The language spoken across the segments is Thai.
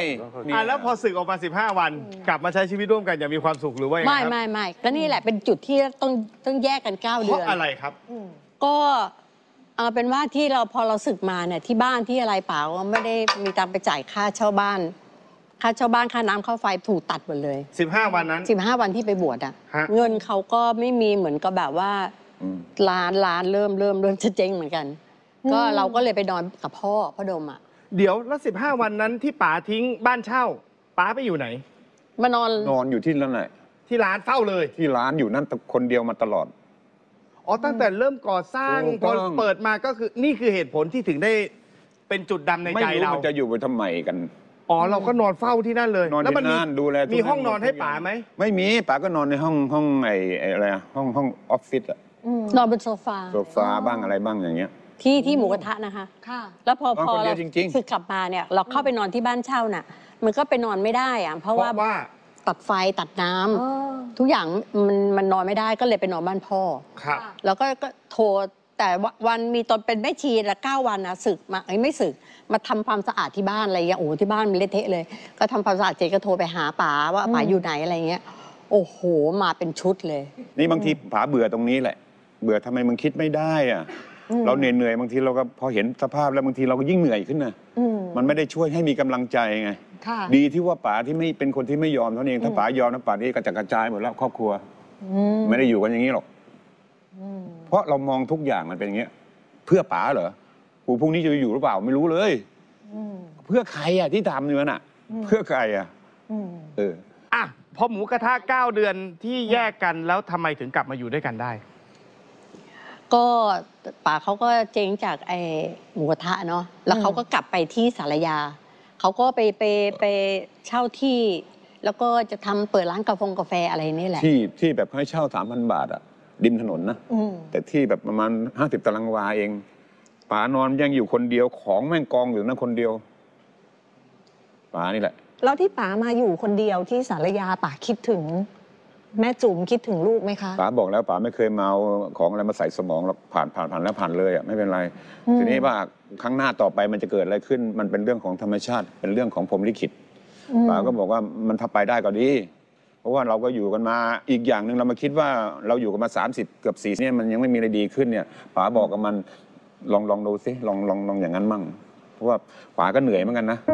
แล้วพอศึกออกมา15 วันกลับมาใช้ชีวิตร่วมกันอย่างมีความสุขหรือว่าไม่ก็นี่แหละเป็นจุดที่ต้องแยกกัน9 เดือนเพราะอะไรครับก็เป็นว่าที่เราพอเราศึกมาเนี่ยที่บ้านที่อะไรป๋าไม่ได้มีตังไปจ่ายค่าเช่าบ้านค่าน้ำค่าไฟถูกตัดหมดเลย 15 วันนั้น 15 วันที่ไปบวชเงินเขาก็ไม่มีเหมือนกับแบบว่าร้านเริ่มจะเจ๊งเหมือนกันก็เราก็เลยไปนอนกับพ่อดมเดี๋ยวแล้ว15 วันนั้นที่ป๋าทิ้งบ้านเช่าป๋าไปอยู่ไหนมานอนอยู่ที่นั่นแหละที่ร้านเฝ้าเลยที่ร้านอยู่นั่นคนเดียวมาตลอดตั้งแต่เริ่มก่อสร้างพอเปิดมาก็คือนี่คือเหตุผลที่ถึงได้เป็นจุดดำในใจเราไม่รู้มันจะอยู่ไปทำไมกันเราก็นอนเฝ้าที่นั่นเลยแล้วมันดูแลมีห้องนอนให้ป๋าไหมไม่มีป๋าก็นอนในห้องอะไรห้องออฟฟิศนอนบนโซฟาบ้างอะไรบ้างอย่างเงี้ยที่หมูกระทะนะคะแล้วพอเราคือกลับมาเนี่ยเราเข้าไปนอนที่บ้านเช่าน่ะมันก็ไปนอนไม่ได้เพราะว่าตัดไฟตัดน้ำทุกอย่างมันนอนไม่ได้ก็เลยไปนอนบ้านพ่อแล้วก็โทรแต่วันมีตอนเป็นแม่ชีละ9 วันศึกมาไม่ศึกมาทำความสะอาดที่บ้านอะไรอย่างเงี้ยที่บ้านมันเละเทะเลยก็ทำความสะอาดเสร็จก็โทรไปหาป๋าว่าป๋าอยู่ไหนอะไรเงี้ยโอ้โหมาเป็นชุดเลยนี่บางทีป๋าเบื่อตรงนี้แหละเบื่อทำไมมึงคิดไม่ได้เราเหนื่อยบางทีเราก็พอเห็นสภาพแล้วบางทีเราก็ยิ่งเหนื่อยขึ้นนะมันไม่ได้ช่วยให้มีกำลังใจไงดีที่ว่าป๋าที่ไม่เป็นคนที่ไม่ยอมเท่านั้นเองถ้าป๋ายอมนะป๋านี่กระจัดกระจายหมดแล้วครอบครัวไม่ได้อยู่กันอย่างนี้หรอกเพราะเรามองทุกอย่างมันเป็นอย่างเงี้ยเพื่อป๋าเหรอพรุ่งนี้จะอยู่หรือเปล่าไม่รู้เลยเพื่อใครที่ทำเนี่ยน่ะเพื่อใครพอหมูกระทะ9 เดือนที่แยกกันแล้วทำไมถึงกลับมาอยู่ด้วยกันได้ก็ป๋าเขาก็เจ๊งจากหมูกระทะเนาะแล้วเขาก็กลับไปที่สารยาเขาก็ไปเช่าที่แล้วก็จะเปิดร้านกาแฟอะไรนี่แหละที่แบบให้เช่า 3,000 บาทริมถนนนะแต่ที่แบบประมาณ50 ตารางวาเองป๋านอนยังอยู่คนเดียวของแม่งกองอยู่นั่นคนเดียวป๋านี่แหละแล้วที่ป๋ามาอยู่คนเดียวที่สารยาป๋าคิดถึงแม่จุ๋มคิดถึงลูกไหมคะป๋าบอกแล้วป๋าไม่เคยมาเอาของอะไรมาใส่สมองแล้วผ่านแล้วผ่านเลยไม่เป็นไรทีนี้ว่าครั้งหน้าต่อไปมันจะเกิดอะไรขึ้นมันเป็นเรื่องของธรรมชาติเป็นเรื่องของพรหมลิขิตป๋าก็บอกว่ามันถ้าไปได้ก็ดีเพราะว่าเราก็อยู่กันมาอีกอย่างหนึ่งเรามาคิดว่าเราอยู่กันมา30 เกือบ40เนี่ยมันยังไม่มีอะไรดีขึ้นเนี่ยป๋าบอกกับมันลองดูสิลองอย่างนั้นมั่งเพราะว่าป๋าก็เหนื่อยเหมือนกันนะ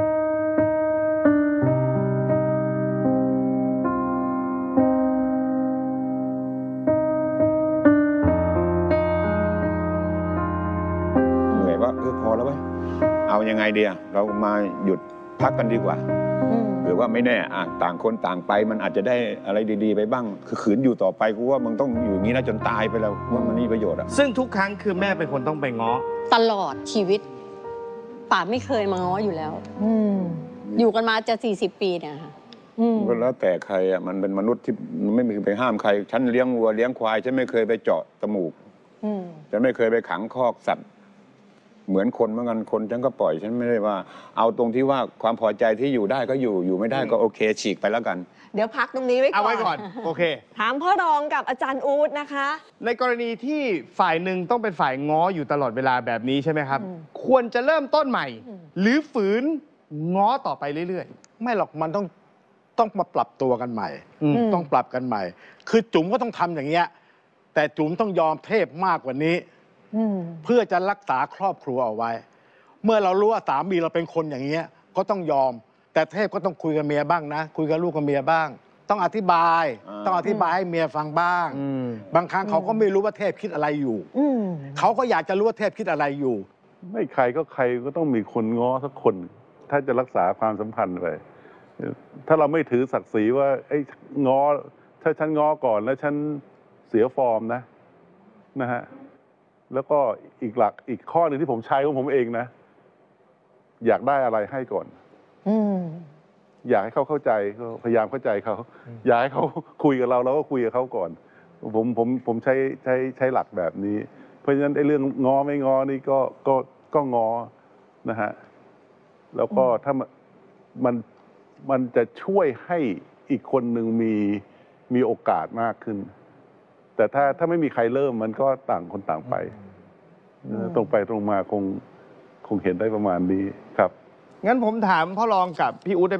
พอแล้วเว้ยเอายังไงดีเรามาหยุดพักกันดีกว่าหรือว่าไม่แน่ต่างคนต่างไปมันอาจจะได้อะไรดีๆไปบ้างคือขืนอยู่ต่อไปกูว่ามึงต้องอยู่อย่างนี้นะจนตายไปแล้วว่ามันมีประโยชน์ซึ่งทุกครั้งคือแม่เป็นคนต้องไปง้อตลอดชีวิตป๋าไม่เคยมาง้ออยู่แล้วอยู่กันมาจะ40 ปีเนี่ยค่ะก็แล้วแต่ใครมันเป็นมนุษย์ที่ไม่มีไปห้ามใครฉันเลี้ยงวัวเลี้ยงควายฉันไม่เคยไปเจาะจมูกฉันไม่เคยไปขังคอกสัตว์เหมือนคนเหมือนกันคนฉันก็ปล่อยฉันไม่ได้ว่าเอาตรงที่ว่าความพอใจที่อยู่ได้ก็อยู่ไม่ได้ก็โอเคฉีกไปแล้วกันเดี๋ยวพักตรงนี้ไว้ก่อนเอาไว้ก่อนโอเคถามพ่อรองกับอาจารย์อู๊ดนะคะในกรณีที่ฝ่ายหนึ่งต้องเป็นฝ่ายง้ออยู่ตลอดเวลาแบบนี้ใช่ไหมครับควรจะเริ่มต้นใหม่หรือฝืนง้อต่อไปเรื่อยๆไม่หรอกมันต้องมาปรับตัวกันใหม่ต้องปรับกันใหม่คือจุ๋มก็ต้องทำอย่างเงี้ยแต่จุ๋มต้องยอมเทพมากกว่านี้เพื่อจะรักษาครอบครัวเอาไว้เมื่อเรารู้ว่าสามีเราเป็นคนอย่างเงี้ยก็ต้องยอมแต่เทพก็ต้องคุยกับเมียบ้างนะคุยกับลูกกับเมียบ้างต้องอธิบายให้เมียฟังบ้างบางครั้งเขาก็ไม่รู้ว่าเทพคิดอะไรอยู่เขาก็อยากจะรู้ว่าเทพคิดอะไรอยู่ไม่ใครก็ต้องมีคนง้อสักคนถ้าจะรักษาความสัมพันธ์ไปถ้าเราไม่ถือศักดิ์ศรีว่าไอ้ง้อถ้าฉันง้อก่อนแล้วฉันเสียฟอร์มนะฮะแล้วก็อีกข้อหนึ่งที่ผมใช้ของผมเองนะอยากได้อะไรให้ก่อนอยากให้เขาเข้าใจพยายามเข้าใจเขาอยากให้เขาคุยกับเราก็คุยกับเขาก่อนผมใช้หลักแบบนี้เพราะฉะนั้นไอ้เรื่องง้อไม่ง้อนี่ก็ง้อนะฮะแล้วก็ถ้ามันจะช่วยให้อีกคนหนึ่งมีโอกาสมากขึ้นแต่ถ้าไม่มีใครเริ่มมันก็ต่างคนต่างไปตรงไปตรงมาคงเห็นได้ประมาณนี้ครับงั้นผมถามพ่อรองกับพี่อุ๊ดได้